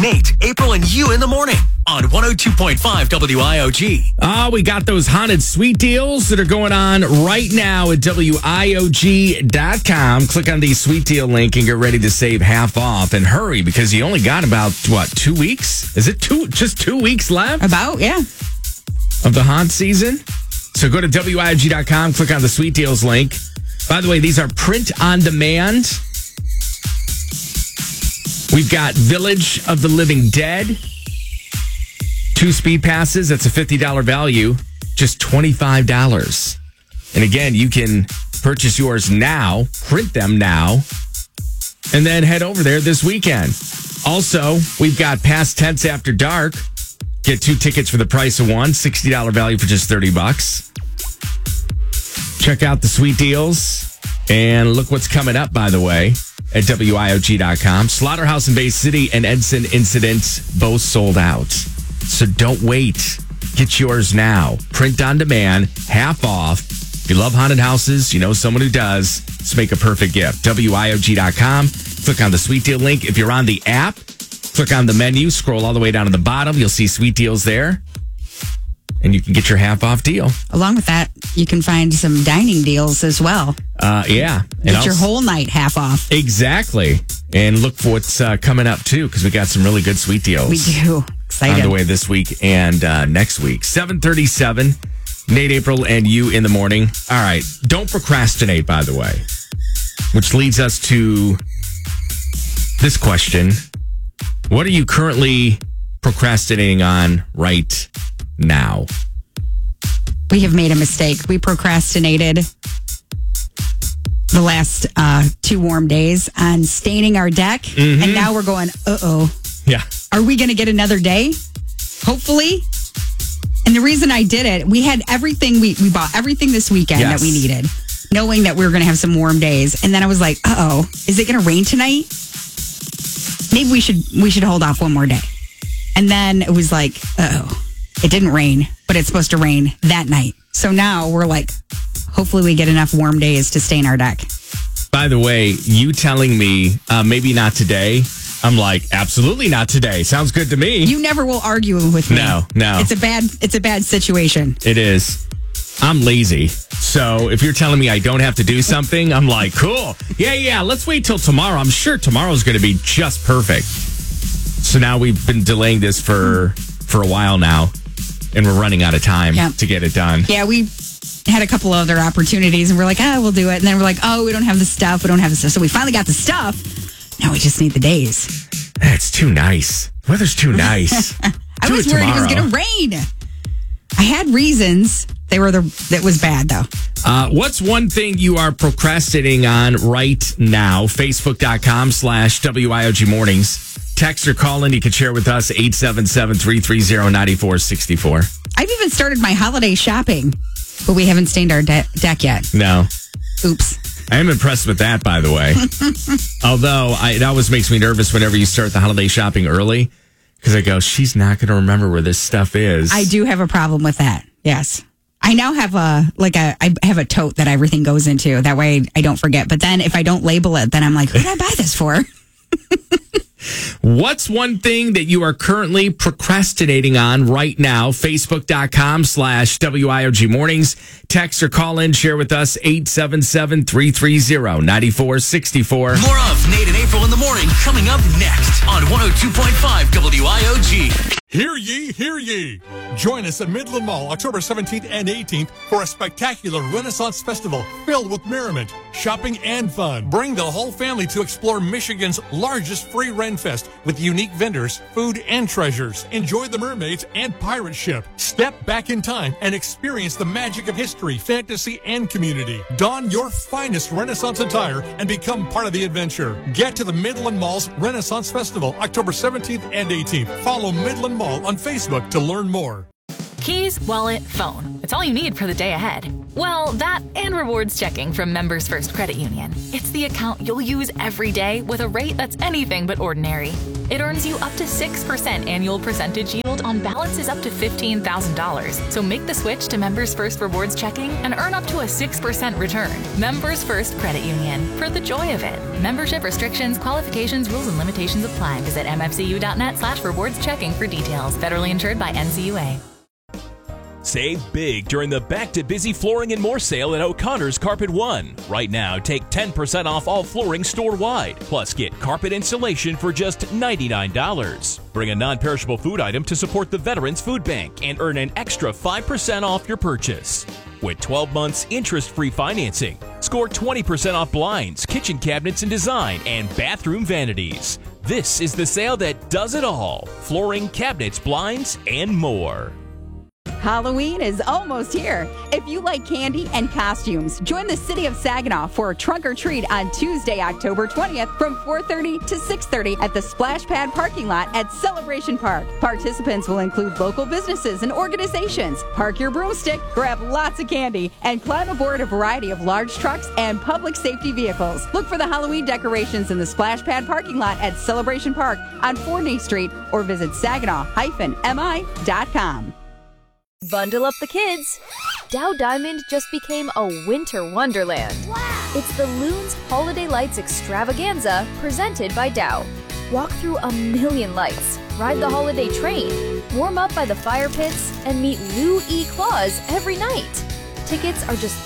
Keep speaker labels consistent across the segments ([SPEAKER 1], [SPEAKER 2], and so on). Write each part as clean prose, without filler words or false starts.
[SPEAKER 1] Nate, April, and you in the morning on 102.5 WIOG.
[SPEAKER 2] We got those haunted sweet deals that are going on right now at WIOG.com. Click on the sweet deal link and get ready to save half off. And hurry, because you only got about, 2 weeks? Is it just 2 weeks left?
[SPEAKER 3] About, yeah.
[SPEAKER 2] Of the haunt season? So go to WIOG.com, click on the sweet deals link. By the way, these are print on demand. We've got Village of the Living Dead. 2 speed passes. That's a $50 value. Just $25. And again, you can purchase yours now, print them now, and then head over there this weekend. Also, we've got Past Tense After Dark. Get 2 tickets for the price of one. $60 value for just $30. Check out the sweet deals. And look what's coming up, by the way, at WIOG.com. Slaughterhouse in Bay City and Edson Incidents both sold out. So don't wait. Get yours now. Print on demand, half off. If you love haunted houses, you know someone who does. Let's make a perfect gift. WIOG.com. Click on the sweet deal link. If you're on the app, click on the menu, scroll all the way down to the bottom. You'll see sweet deals there. And you can get your half off deal.
[SPEAKER 3] Along with that, you can find some dining deals as well.
[SPEAKER 2] Yeah.
[SPEAKER 3] Get your whole night half off.
[SPEAKER 2] Exactly. And look for what's coming up, too, because we got some really good sweet deals.
[SPEAKER 3] We do. Excited.
[SPEAKER 2] On the way this week and next week. 7:37. Nate, April, and you in the morning. All right. Don't procrastinate, by the way. Which leads us to this question. What are you currently procrastinating on right now?
[SPEAKER 3] We have made a mistake. We procrastinated the last 2 warm days on staining our deck. Mm-hmm. And now we're going, uh-oh.
[SPEAKER 2] Yeah.
[SPEAKER 3] Are we going to get another day? Hopefully. And the reason I did it, we had everything, we bought everything this weekend that we needed, knowing that we were going to have some warm days. And then I was like, uh-oh, is it going to rain tonight? Maybe we should hold off one more day. And then it was like, uh-oh, it didn't rain, but it's supposed to rain that night. So now we're like, hopefully we get enough warm days to stain our deck.
[SPEAKER 2] By the way, you telling me maybe not today, I'm like, absolutely not today. Sounds good to me.
[SPEAKER 3] You never will argue with me.
[SPEAKER 2] No.
[SPEAKER 3] It's a bad situation.
[SPEAKER 2] It is. I'm lazy. So if you're telling me I don't have to do something, I'm like, cool. Yeah. Let's wait till tomorrow. I'm sure tomorrow's going to be just perfect. So now we've been delaying this for a while now, and we're running out of time to get it done. Yeah,
[SPEAKER 3] we had a couple other opportunities, and we're like, we'll do it. And then we're like, we don't have the stuff. So we finally got the stuff. Now we just need the days.
[SPEAKER 2] It's too nice. Weather's too nice.
[SPEAKER 3] I was worried it was going to rain. I had reasons. That was bad, though.
[SPEAKER 2] What's one thing you are procrastinating on right now? Facebook.com/WIOG Mornings. Text or call in. You can share with us 877-330-9464.
[SPEAKER 3] I've even started my holiday shopping, but we haven't stained our deck yet.
[SPEAKER 2] No.
[SPEAKER 3] Oops.
[SPEAKER 2] I am impressed with that, by the way. Although, it always makes me nervous whenever you start the holiday shopping early, because I go, she's not going to remember where this stuff is.
[SPEAKER 3] I do have a problem with that. Yes. I now have I have a tote that everything goes into. That way I don't forget. But then if I don't label it, then I'm like, who did I buy this for?
[SPEAKER 2] What's one thing that you are currently procrastinating on right now? Facebook.com/WIOG Mornings. Text or call in, share with us 877-330-9464.
[SPEAKER 1] More of Nate and April in the morning coming up next on 102.5 WIOG.
[SPEAKER 4] Hear ye, hear ye. Join us at Midland Mall October 17th and 18th for a spectacular Renaissance Festival filled with merriment, shopping, and fun. Bring the whole family to explore Michigan's largest free Ren Fest with unique vendors, food, and treasures. Enjoy the mermaids and pirate ship. Step back in time and experience the magic of history, fantasy, and community. Don your finest Renaissance attire and become part of the adventure. Get to the Midland Mall's Renaissance Festival October 17th and 18th. Follow Midland Mall on Facebook to learn more.
[SPEAKER 5] Keys, wallet, phone. It's all you need for the day ahead. Well, that and rewards checking from Members First Credit Union. It's the account you'll use every day with a rate that's anything but ordinary. It earns you up to 6% annual percentage yield on on balances up to $15,000. So make the switch to Members First Rewards Checking and earn up to a 6% return. Members First Credit Union, for the joy of it. Membership restrictions, qualifications, rules, and limitations apply. Visit mfcu.net/rewards-checking for details. Federally insured by NCUA.
[SPEAKER 6] Save big during the Back to Busy Flooring and More sale at O'Connor's Carpet One. Right now, take 10% off all flooring store-wide. Plus, get carpet installation for just $99. Bring a non-perishable food item to support the Veterans Food Bank and earn an extra 5% off your purchase. With 12 months interest-free financing, score 20% off blinds, kitchen cabinets and design, and bathroom vanities. This is the sale that does it all. Flooring, cabinets, blinds, and more.
[SPEAKER 3] Halloween is almost here. If you like candy and costumes, join the City of Saginaw for a trunk or treat on Tuesday, October 20th from 4:30 to 6:30 at the Splash Pad parking lot at Celebration Park. Participants will include local businesses and organizations. Park your broomstick, grab lots of candy, and climb aboard a variety of large trucks and public safety vehicles. Look for the Halloween decorations in the Splash Pad parking lot at Celebration Park on Forney Street or visit saginaw-mi.com.
[SPEAKER 7] Bundle up the kids. Dow Diamond just became a winter wonderland. Wow. It's the Loons Holiday Lights Extravaganza presented by Dow. Walk through a million lights, ride the holiday train, warm up by the fire pits, and meet Lou E. Claus every night. Tickets are just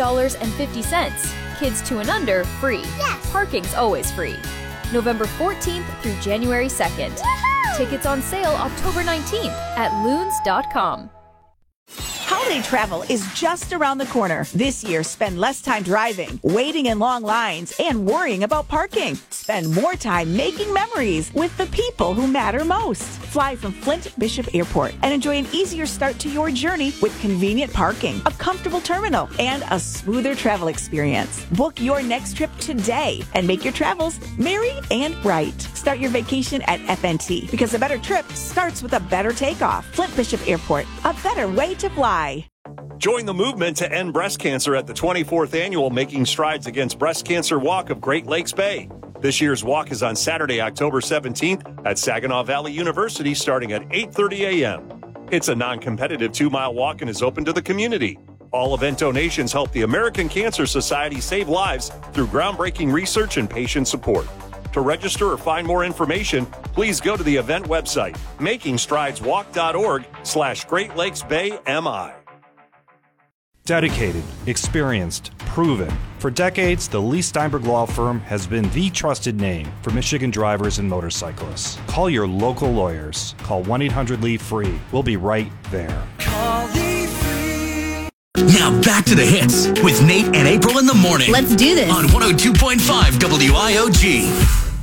[SPEAKER 7] $13.50. Kids 2 and under, free. Yes. Parking's always free. November 14th through January 2nd. Woohoo! Tickets on sale October 19th at loons.com.
[SPEAKER 8] Holiday travel is just around the corner. This year, spend less time driving, waiting in long lines, and worrying about parking. Spend more time making memories with the people who matter most. Fly from Flint Bishop Airport and enjoy an easier start to your journey with convenient parking, a comfortable terminal, and a smoother travel experience. Book your next trip today and make your travels merry and bright. Start your vacation at FNT because a better trip starts with a better takeoff. Flint Bishop Airport, a better way to fly.
[SPEAKER 9] Join the movement to end breast cancer at the 24th annual Making Strides Against Breast Cancer Walk of Great Lakes Bay. This year's walk is on Saturday, October 17th at Saginaw Valley University starting at 8:30 a.m. It's a non-competitive 2-mile walk and is open to the community. All event donations help the American Cancer Society save lives through groundbreaking research and patient support. To register or find more information, please go to the event website, makingstrideswalk.org/Great Lakes Bay MI.
[SPEAKER 10] Dedicated, experienced, proven. For decades, the Lee Steinberg Law Firm has been the trusted name for Michigan drivers and motorcyclists. Call your local lawyers. Call 1-800-LEE-FREE. We'll be right there.
[SPEAKER 1] Call Lee Free. Now back to the hits with Nate and April in the morning.
[SPEAKER 7] Let's do this.
[SPEAKER 1] On 102.5 WIOG.